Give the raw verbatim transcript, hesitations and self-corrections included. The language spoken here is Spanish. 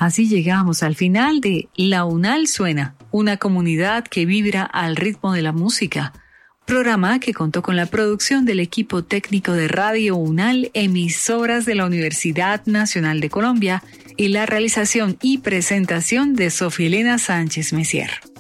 Así llegamos al final de La UNAL Suena, una comunidad que vibra al ritmo de la música. Programa que contó con la producción del equipo técnico de Radio UNAL, emisoras de la Universidad Nacional de Colombia, y la realización y presentación de Sofía Elena Sánchez Messier.